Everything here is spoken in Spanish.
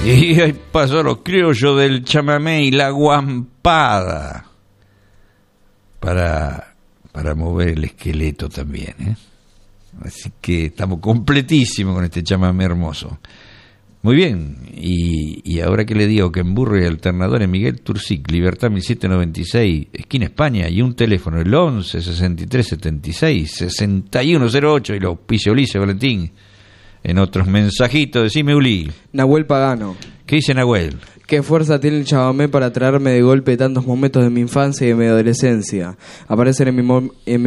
Y ahí pasó los criollos del chamamé y la guampada para mover el esqueleto también, ¿eh? Así que estamos completísimos con este chamamé hermoso. Muy bien, y ahora que le digo que en Burro y Alternador en Miguel Turcic, Libertad 1796, esquina España, y un teléfono, el 11 63 76 6108, y los auspicia Ulises Valentín. En otros mensajitos, decime, Uli. Nahuel Pagano. ¿Qué dice Nahuel? ¿Qué fuerza tiene el chamamé para traerme de golpe tantos momentos de mi infancia y de mi adolescencia? Aparecen en mi